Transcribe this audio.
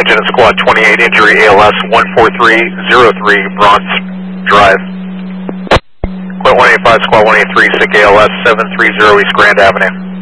Lieutenant Squad 28, injury ALS 14303, Bronx Drive. Quit 185, Squad 183, sick ALS 730 East Grand Avenue.